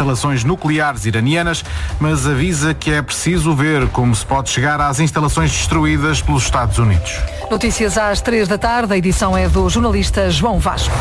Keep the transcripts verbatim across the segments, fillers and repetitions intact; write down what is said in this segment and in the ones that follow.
instalações nucleares iranianas, mas avisa que é preciso ver como se pode chegar às instalações destruídas pelos Estados Unidos. Notícias às três da tarde, a edição é do jornalista João Vasco.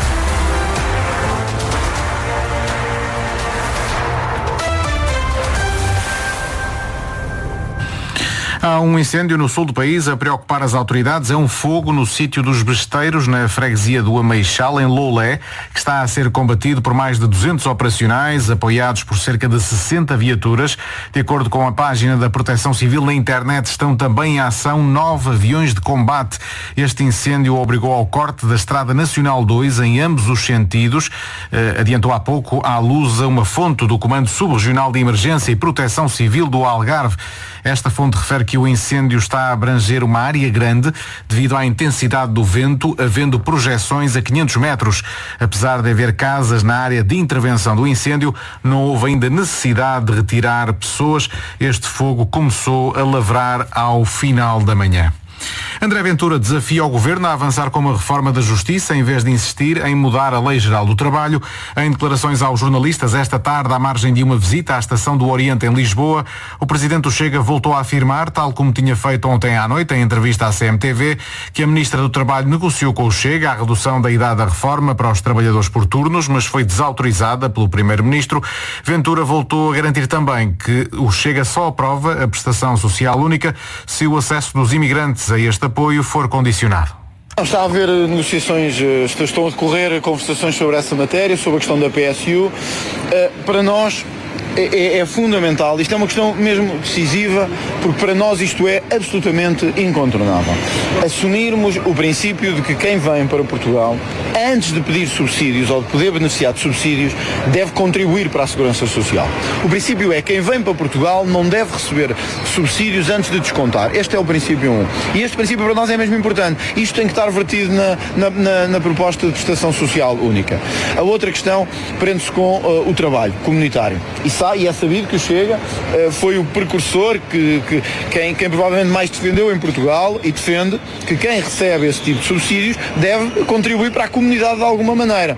Há um incêndio no sul do país a preocupar as autoridades. É um fogo no sítio dos Besteiros, na freguesia do Ameixal, em Loulé, que está a ser combatido por mais de duzentos operacionais, apoiados por cerca de sessenta viaturas. De acordo com a página da Proteção Civil na internet, estão também em ação nove aviões de combate. Este incêndio obrigou ao corte da Estrada Nacional dois em ambos os sentidos. Uh, adiantou há pouco à Lusa uma fonte do Comando Subregional de Emergência e Proteção Civil do Algarve. Esta fonte refere que o incêndio está a abranger uma área grande devido à intensidade do vento, havendo projeções a quinhentos metros. Apesar de haver casas na área de intervenção do incêndio, não houve ainda necessidade de retirar pessoas. Este fogo começou a lavrar ao final da manhã. André Ventura desafia o Governo a avançar com uma reforma da Justiça em vez de insistir em mudar a Lei Geral do Trabalho. Em declarações aos jornalistas esta tarde, à margem de uma visita à Estação do Oriente em Lisboa, o Presidente do Chega voltou a afirmar, tal como tinha feito ontem à noite em entrevista à C M T V, que a Ministra do Trabalho negociou com o Chega a redução da idade da reforma para os trabalhadores por turnos, mas foi desautorizada pelo Primeiro-Ministro. Ventura voltou a garantir também que o Chega só aprova a prestação social única se o acesso dos imigrantes a este apoio for condicionado. Está a haver negociações, estão a decorrer conversações sobre essa matéria, sobre a questão da P S U. Para nós é, é fundamental, isto é uma questão mesmo decisiva, porque para nós isto é absolutamente incontornável. Assumirmos o princípio de que quem vem para Portugal, antes de pedir subsídios ou de poder beneficiar de subsídios, deve contribuir para a segurança social. O princípio é que quem vem para Portugal não deve receber subsídios antes de descontar. Este é o princípio um. E este princípio para nós é mesmo importante. Isto tem que estar vertido na, na, na, na proposta de prestação social única. A outra questão prende-se com uh, o trabalho comunitário. E, sabe, e é sabido que o Chega uh, foi o precursor, que, que quem, quem provavelmente mais defendeu em Portugal e defende que quem recebe esse tipo de subsídios deve contribuir para a comunidade de alguma maneira.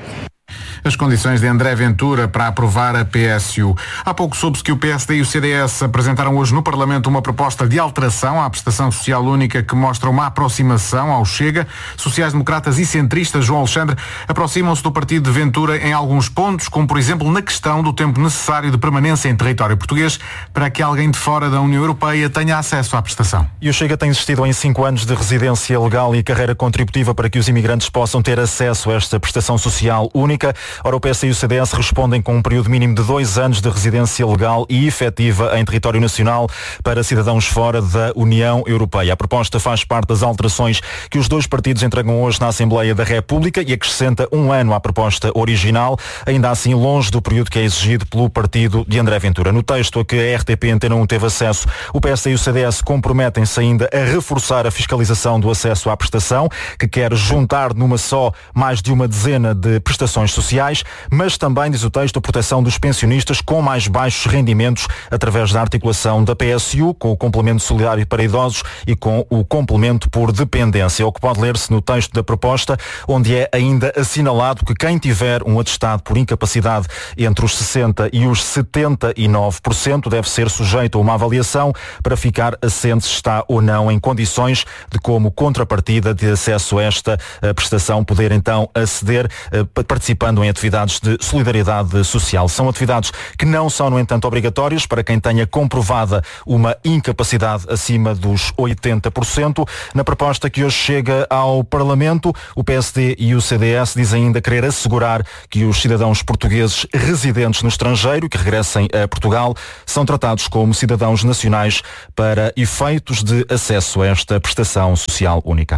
As condições de André Ventura para aprovar a P S U. Há pouco soube-se que o P S D e o C D S apresentaram hoje no Parlamento uma proposta de alteração à prestação social única que mostra uma aproximação ao Chega. Sociais-democratas e centristas, João Alexandre, aproximam-se do partido de Ventura em alguns pontos, como por exemplo na questão do tempo necessário de permanência em território português para que alguém de fora da União Europeia tenha acesso à prestação. E o Chega tem insistido em cinco anos de residência legal e carreira contributiva para que os imigrantes possam ter acesso a esta prestação social única. Ora, o P S e o C D S respondem com um período mínimo de dois anos de residência legal e efetiva em território nacional para cidadãos fora da União Europeia. A proposta faz parte das alterações que os dois partidos entregam hoje na Assembleia da República e acrescenta um ano à proposta original, ainda assim longe do período que é exigido pelo partido de André Ventura. No texto a que a R T P Antena um teve acesso, o P S e o C D S comprometem-se ainda a reforçar a fiscalização do acesso à prestação, que quer juntar numa só mais de uma dezena de prestações sociais, mas também, diz o texto, a proteção dos pensionistas com mais baixos rendimentos através da articulação da P S U com o complemento solidário para idosos e com o complemento por dependência, o que pode ler-se no texto da proposta, onde é ainda assinalado que quem tiver um atestado por incapacidade entre os sessenta por cento e os setenta e nove por cento deve ser sujeito a uma avaliação para ficar assente se está ou não em condições de, como contrapartida de acesso a esta prestação, poder então aceder participando em atividades de solidariedade social. São atividades que não são, no entanto, obrigatórias para quem tenha comprovada uma incapacidade acima dos oitenta por cento. Na proposta que hoje chega ao Parlamento, o P S D e o C D S dizem ainda querer assegurar que os cidadãos portugueses residentes no estrangeiro que regressem a Portugal são tratados como cidadãos nacionais para efeitos de acesso a esta prestação social única.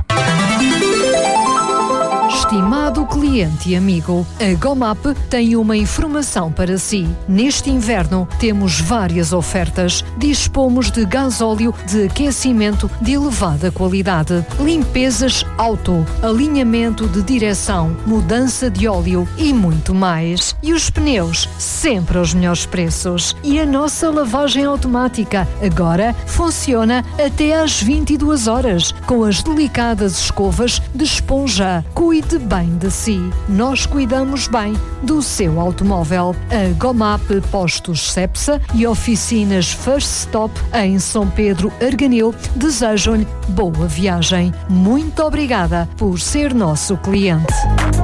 Estimado cliente e amigo, a Gomap tem uma informação para si. Neste inverno temos várias ofertas. Dispomos de gasóleo de aquecimento de elevada qualidade, limpezas auto, alinhamento de direção, mudança de óleo e muito mais. E os pneus, sempre aos melhores preços. E a nossa lavagem automática agora funciona até às vinte e duas horas, com as delicadas escovas de esponja. Cuide cuide bem de si. Nós cuidamos bem do seu automóvel. A Gomap Postos Cepsa e oficinas First Stop em São Pedro Arganil desejam-lhe boa viagem. Muito obrigada por ser nosso cliente.